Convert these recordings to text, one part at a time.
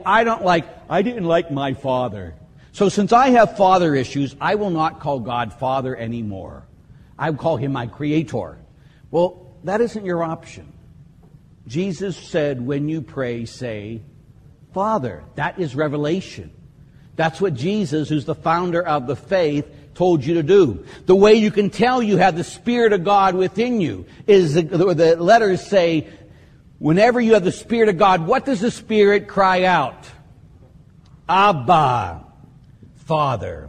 I didn't like my father. So since I have father issues, I will not call God Father anymore. I will call him my Creator. Well, that isn't your option. Jesus said, when you pray, say, Father. That is revelation. That's what Jesus, who's the founder of the faith, told you to do. The way you can tell you have the Spirit of God within you is the letters say, whenever you have the Spirit of God, what does the Spirit cry out? Abba, Father.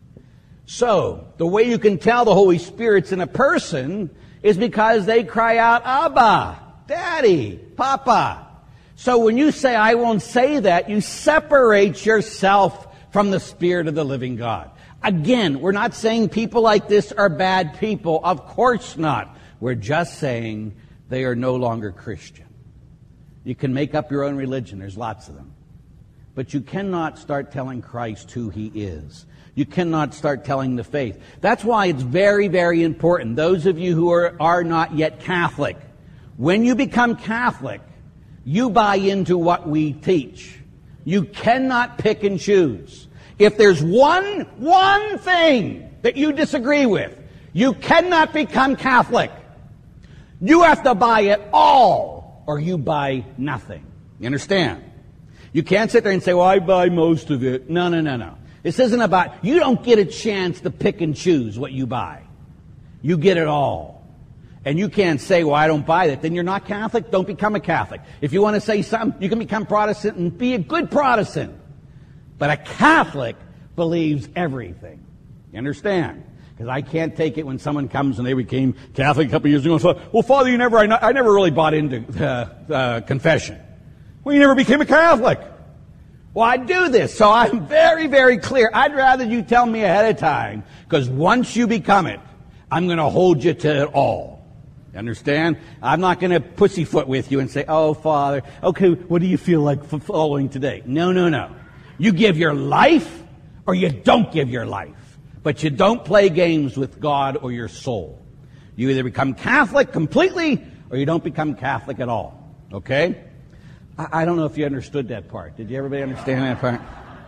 So, the way you can tell the Holy Spirit's in a person is because they cry out, Abba, Daddy, Papa. So when you say, I won't say that, you separate yourself from the Spirit of the living God. Again, we're not saying people like this are bad people. Of course not. We're just saying they are no longer Christian. You can make up your own religion. There's lots of them. But you cannot start telling Christ who He is. You cannot start telling the faith. That's why it's very, very important. Those of you who are not yet Catholic, when you become Catholic, you buy into what we teach. You cannot pick and choose. If there's one thing that you disagree with, you cannot become Catholic. You have to buy it all, or you buy nothing. You understand? You can't sit there and say, well, I buy most of it. No. This isn't about, you don't get a chance to pick and choose what you buy. You get it all. And you can't say, well, I don't buy that. Then you're not Catholic. Don't become a Catholic. If you want to say something, you can become Protestant and be a good Protestant. But a Catholic believes everything. You understand? Because I can't take it when someone comes and they became Catholic a couple years ago and said, well, Father, I never really bought into confession. Well, you never became a Catholic. Well, I do this, so I'm very, very clear. I'd rather you tell me ahead of time, because once you become it, I'm going to hold you to it all. You understand? I'm not going to pussyfoot with you and say, oh, Father, okay, what do you feel like following today? No. You give your life or you don't give your life. But you don't play games with God or your soul. You either become Catholic completely or you don't become Catholic at all. Okay? I don't know if you understood that part. Did you everybody understand that part?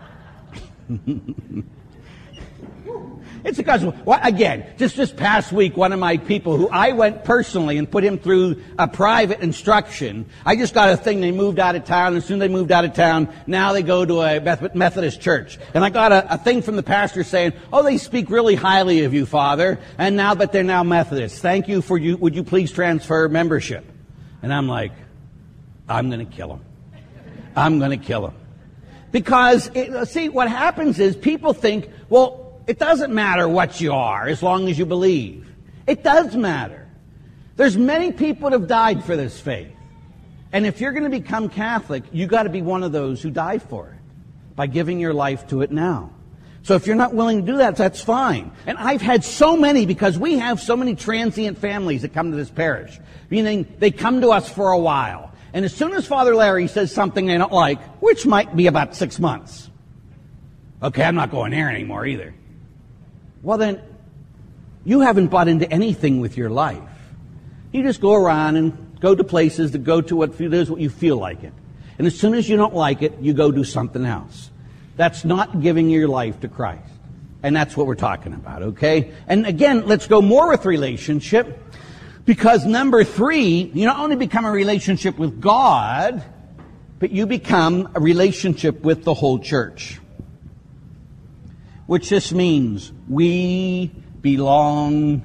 It's because, again, just this past week, one of my people who I went personally and put him through a private instruction. I just got a thing, they moved out of town. As soon as they moved out of town, now they go to a Methodist church. And I got a thing from the pastor saying, oh, they speak really highly of you, Father. But they're now Methodists. Thank you for you. Would you please transfer membership? And I'm like, I'm going to kill him. I'm going to kill him. Because, what happens is people think, well, it doesn't matter what you are as long as you believe. It does matter. There's many people that have died for this faith. And if you're going to become Catholic, you got to be one of those who die for it by giving your life to it now. So if you're not willing to do that, that's fine. And I've had so many, because we have so many transient families that come to this parish. Meaning they come to us for a while. And as soon as Father Larry says something they don't like, which might be about 6 months. Okay, I'm not going there anymore either. Well then, you haven't bought into anything with your life. You just go around and go to places to go to what you feel like it. And as soon as you don't like it, you go do something else. That's not giving your life to Christ. And that's what we're talking about, okay? And again, let's go more with relationship. Because number 3, you not only become a relationship with God, but you become a relationship with the whole church. Which just means we belong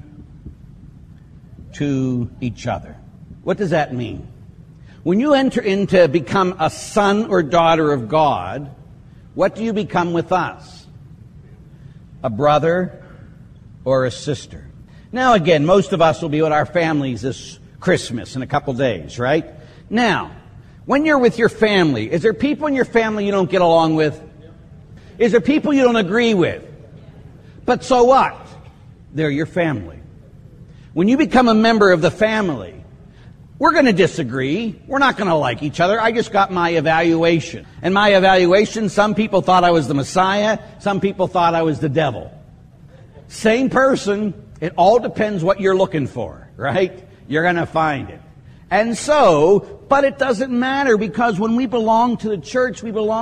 to each other. What does that mean? When you enter into become a son or daughter of God, what do you become with us? A brother or a sister. Now again, most of us will be with our families this Christmas in a couple days, right? Now, when you're with your family, is there people in your family you don't get along with? Is there people you don't agree with? But so what? They're your family. When you become a member of the family, we're going to disagree. We're not going to like each other. I just got my evaluation. And my evaluation, some people thought I was the Messiah. Some people thought I was the devil. Same person. It all depends what you're looking for, right? You're going to find it. And so, but it doesn't matter, because when we belong to the church, we belong